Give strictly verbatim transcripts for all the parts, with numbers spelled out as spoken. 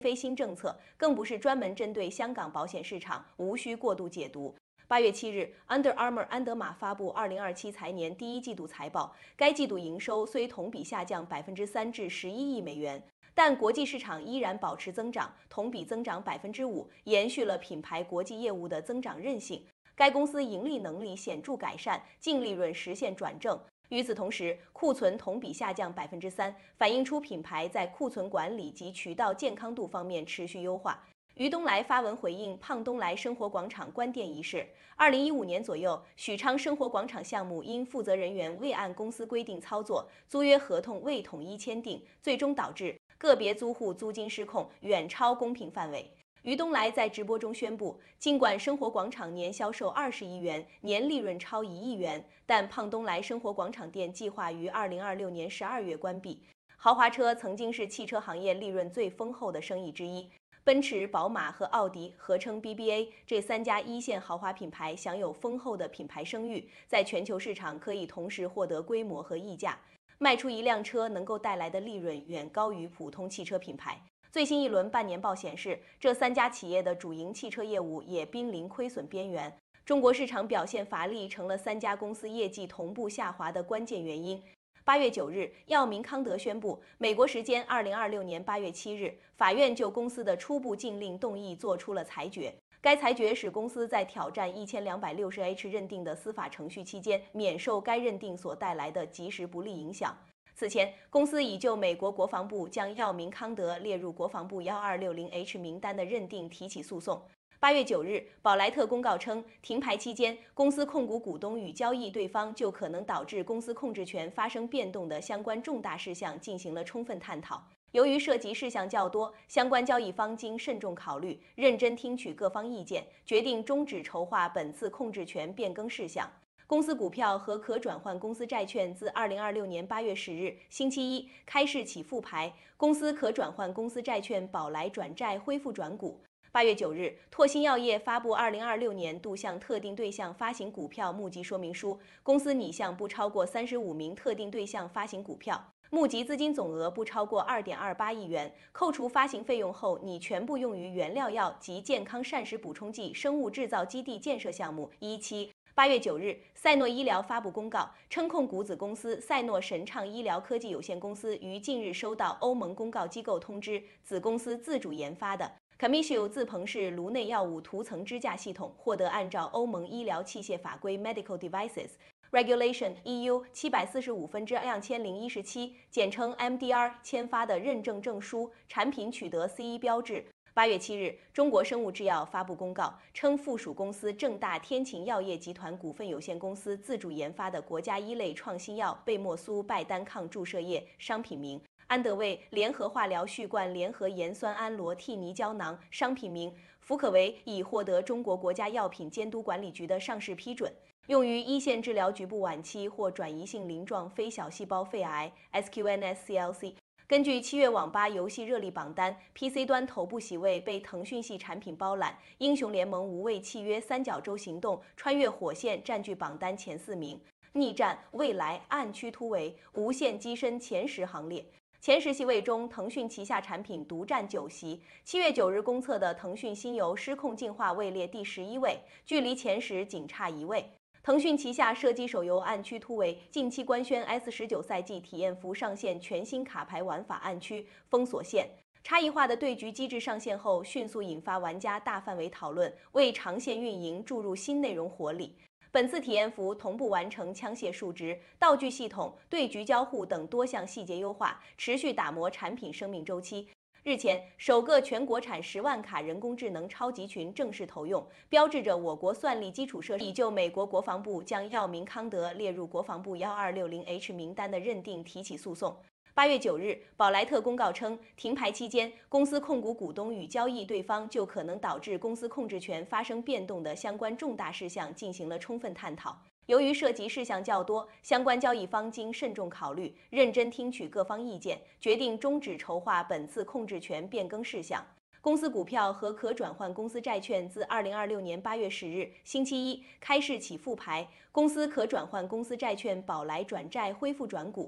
非新政策，更不是专门针对香港保险市场，无需过度解读。八月七日 ，Under Armour 安德玛发布二零二七财年第一季度财报，该季度营收虽同比下降百分之三至十一亿美元，但国际市场依然保持增长，同比增长百分之五，延续了品牌国际业务的增长韧性。该公司盈利能力显著改善，净利润实现转正。与此同时，库存同比下降百分之三，反映出品牌在库存管理及渠道健康度方面持续优化。于东来发文回应胖东来生活广场关店一事。二零一五年左右，许昌生活广场项目因负责人员未按公司规定操作，租约合同未统一签订，最终导致个别租户租金失控，远超公平范围。于东来在直播中宣布，尽管生活广场年销售二十亿元，年利润超一亿元，但胖东来生活广场店计划于二零二六年十二月关闭。豪华车曾经是汽车行业利润最丰厚的生意之一，奔驰、宝马和奥迪合称 B B A， 这三家一线豪华品牌享有丰厚的品牌声誉，在全球市场可以同时获得规模和溢价，卖出一辆车能够带来的利润远高于普通汽车品牌。最新一轮半年报显示，这三家企业的主营汽车业务也濒临亏损边缘。中国市场表现乏力，成了三家公司业绩同步下滑的关键原因。八月九日，药明康德宣布，美国时间二零二六年八月七日，法院就公司的初步禁令动议作出了裁决。该裁决使公司在挑战一千两百六十 H 认定的司法程序期间，免受该认定所带来的及时不利影响。此前，公司已就美国国防部将药明康德列入国防部一二六零 H 名单的认定提起诉讼。八月九日，宝莱特公告称，停牌期间，公司控股股东与交易对方就可能导致公司控制权发生变动的相关重大事项进行了充分探讨。由于涉及事项较多，相关交易方经慎重考虑，认真听取各方意见，决定终止筹划本次控制权变更事项。公司股票和可转换公司债券自二零二六年八月十日星期一开市起复牌，公司可转换公司债券宝来转债恢复转股。八月九日，拓新药业发布二零二六年度向特定对象发行股票募集说明书，公司拟向不超过三十五名特定对象发行股票，募集资金总额不超过二点二八亿元，扣除发行费用后，拟全部用于原料药及健康膳食补充剂生物制造基地建设项目一期。八月九日，赛诺医疗发布公告称，控股子公司赛诺神畅医疗科技有限公司于近日收到欧盟公告机构通知，子公司自主研发的 Comisio 自鹏式颅内药物涂层支架系统获得按照欧盟医疗器械法规 Medical Devices Regulation E U 七百四十五分之两千零一十七，简称 M D R 签发的认证证书，产品取得 C E 标志。八月七日，中国生物制药发布公告称，附属公司正大天晴药业集团股份有限公司自主研发的国家一类创新药贝莫苏拜单抗注射液商品名安德卫联合化疗续罐联合盐酸氨罗替尼胶囊商品名福可维已获得中国国家药品监督管理局的上市批准，用于一线治疗局部晚期或转移性鳞状非小细胞肺癌 S Q N S C L C。根据七月网吧游戏热力榜单 ，P C 端头部席位被腾讯系产品包揽，《英雄联盟无畏契约三角洲行动》穿越火线占据榜单前四名，逆战、未来、暗区突围、无限机身前十行列。前十席位中，腾讯旗下产品独占九席。七月九日公测的腾讯新游失控进化位列第十一位，距离前十仅差一位。腾讯旗下射击手游《暗区突围》近期官宣 S 十九 赛季体验服上线全新卡牌玩法暗区封锁线，差异化的对局机制上线后，迅速引发玩家大范围讨论，为长线运营注入新内容活力。本次体验服同步完成枪械数值、道具系统、对局交互等多项细节优化，持续打磨产品生命周期。日前，首个全国产十万卡人工智能超级群正式投用，标志着我国算力基础设施已就美国国防部将药明康德列入国防部一二六零 H 名单的认定提起诉讼。八月九日，宝莱特公告称，停牌期间，公司控股股东与交易对方就可能导致公司控制权发生变动的相关重大事项进行了充分探讨。由于涉及事项较多，相关交易方经慎重考虑，认真听取各方意见，决定终止筹划本次控制权变更事项。公司股票和可转换公司债券自二零二六年八月十日星期一开市起复牌，公司可转换公司债券宝来转债恢复转股。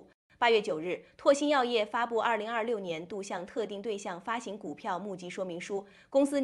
八月九日，拓新药业发布二零二六年度向特定对象发行股票募集说明书，公司